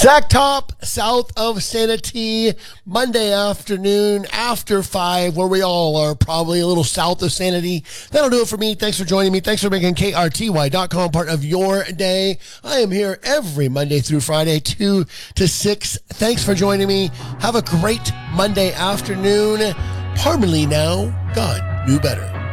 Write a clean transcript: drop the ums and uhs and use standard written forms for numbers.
Sack Top, south of Sanity, Monday afternoon after 5, where we all are probably a little south of Sanity. That'll do it for me. Thanks for joining me. Thanks for making KRTY.com part of your day. I am here every Monday through Friday, 2 to 6. Thanks for joining me. Have a great Monday afternoon. Parmalee now. God knew better.